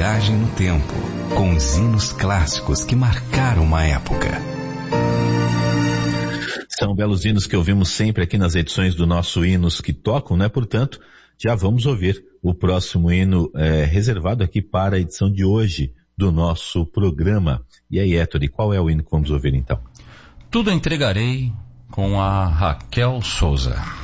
viagem no tempo, com os hinos clássicos que marcaram uma época. São belos hinos que ouvimos sempre aqui nas edições do nosso Hinos que Tocam, né? Portanto, já vamos ouvir o próximo hino reservado aqui para a edição de hoje do nosso programa. E aí, Héctor, qual é o hino que vamos ouvir então? Tudo entregarei, com a Raquel Souza.